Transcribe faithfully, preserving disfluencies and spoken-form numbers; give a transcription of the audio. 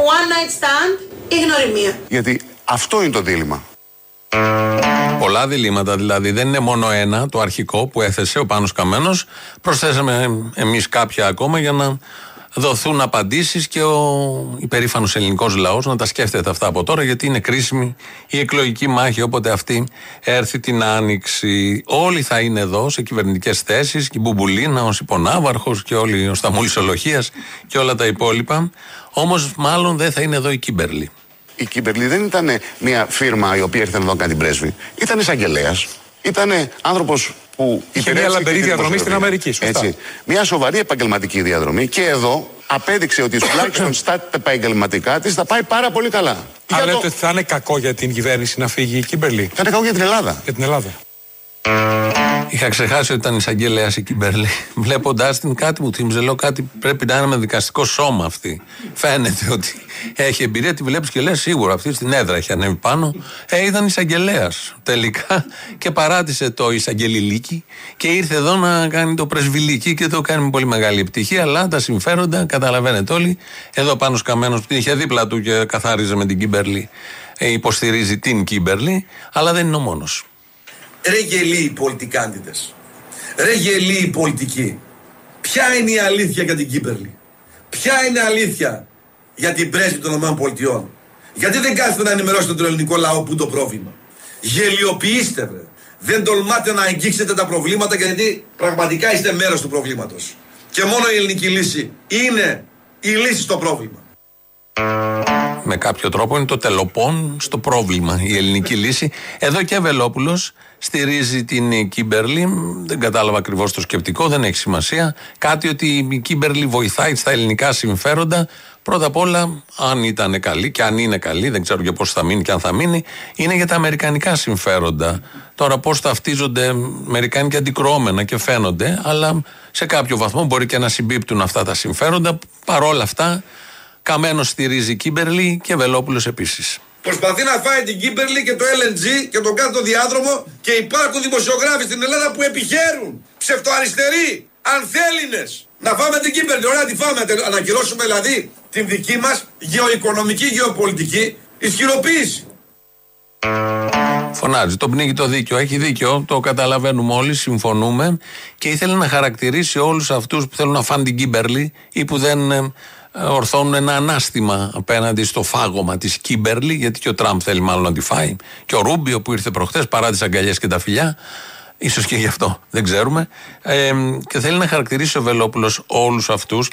one night stand ή γνωριμία. Γιατί αυτό είναι το δίλημμα. Πολλά διλήμματα δηλαδή. Δεν είναι μόνο ένα, το αρχικό που έθεσε ο Πάνος Καμένος. Προσθέσαμε εμείς κάποια ακόμα για να δοθούν απαντήσεις και ο υπερήφανος ελληνικός λαός να τα σκέφτεται αυτά από τώρα, γιατί είναι κρίσιμη η εκλογική μάχη όποτε αυτή έρθει την Άνοιξη. Όλοι θα είναι εδώ σε κυβερνητικές θέσεις, και η Μπουμπουλίνα, ο Υπονάβαρχος και όλοι, ο Σταμούλης Ολοχίας και όλα τα υπόλοιπα. Όμως μάλλον δεν θα είναι εδώ η Κίμπερλι. Η Κίμπερλι δεν ήταν μια φίρμα η οποία ήρθε να δω κάνει πρέσβη. Ήταν εισαγγελέας. Ήταν άνθρωπος που είχε μια λαμπερή διαδρομή στην Αμερική. Σωστά. Έτσι. Μια σοβαρή επαγγελματική διαδρομή, και εδώ απέδειξε ότι τουλάχιστον στα επαγγελματικά της θα πάει πάρα πολύ καλά. Αν λέτε ότι θα είναι κακό για την κυβέρνηση να φύγει η Κίμπερλι. Θα είναι κακό για την Ελλάδα. Για την Ελλάδα. Είχα ξεχάσει ότι ήταν εισαγγελέας η Κίμπερλι. Βλέποντας την, κάτι μου θύμιζε, λέω κάτι πρέπει να είναι με δικαστικό σώμα αυτή. Φαίνεται ότι έχει εμπειρία, τη βλέπεις και λες σίγουρα αυτή στην έδρα έχει ανέβει πάνω. Ε, ήταν εισαγγελέας τελικά και παράτησε το εισαγγελιλίκι και ήρθε εδώ να κάνει το πρεσβυλίκι και το κάνει με πολύ μεγάλη επιτυχία. Αλλά τα συμφέροντα, καταλαβαίνετε όλοι. Εδώ Πάνος Καμένος που την είχε δίπλα του και καθάριζε με την Κίμπερλι, ε, υποστηρίζει την Κίμπερλι, αλλά δεν είναι ο μόνος. Ρε γελοί οι πολιτικάντιδες. Ρε γελοί οι πολιτικοί. Ποια είναι η αλήθεια για την Κίμπερλι? Ποια είναι η αλήθεια για την πρέσβη των ΗΠΑ? Γιατί δεν κάθεστε να ενημερώσετε τον ελληνικό λαό που είναι το πρόβλημα? Γελιοποιήστε βρε. Δεν τολμάτε να αγγίξετε τα προβλήματα, γιατί πραγματικά είστε μέρος του προβλήματος. Και μόνο η ελληνική λύση είναι η λύση στο πρόβλημα. Με κάποιο τρόπο είναι το τελοπών στο πρόβλημα η ελληνική λύση. Εδώ και Βελόπουλος στηρίζει την Κίμπερλι. Δεν κατάλαβα ακριβώς το σκεπτικό, δεν έχει σημασία. Κάτι ότι η Κίμπερλι βοηθάει στα ελληνικά συμφέροντα. Πρώτα απ' όλα, αν ήταν καλή και αν είναι καλή, δεν ξέρω για πώς θα μείνει και αν θα μείνει, είναι για τα αμερικανικά συμφέροντα. Τώρα πώς ταυτίζονται αμερικάνικα αντικρουόμενα και φαίνονται, αλλά σε κάποιο βαθμό μπορεί και να συμπίπτουν αυτά τα συμφέροντα. Παρόλα αυτά, Καμένος στηρίζει Κίμπερλι και Βελόπουλος επίσης. Προσπαθεί να φάει την Κίμπερλι και το ελ εν τζι και τον κάτω διάδρομο, και υπάρχουν δημοσιογράφοι στην Ελλάδα που επιχαίρουν, ψευτοαριστεροί, ανθέληνες, να φάμε την Κίμπερλι. Ωραία, τη φάμε. Να ακυρώσουμε δηλαδή την δική μας γεωοικονομική, γεωπολιτική ισχυροποίηση. Φωνάζει, τον πνίγει το δίκαιο. Έχει δίκιο, το καταλαβαίνουμε όλοι, συμφωνούμε. Και ήθελε να χαρακτηρίσει όλους αυτούς που θέλουν να φάνε την Κίμπερλι ή που δεν ε, ορθώνουν ένα ανάστημα απέναντι στο φάγωμα της Κίμπερλι, γιατί και ο Τραμπ θέλει μάλλον να τη φάει. Και ο Ρούμπιο που ήρθε προχθές παρά τις αγκαλιές και τα φιλιά. Ίσως και γι' αυτό, δεν ξέρουμε. Ε, και θέλει να χαρακτηρίσει ο Βελόπουλος όλους αυτούς.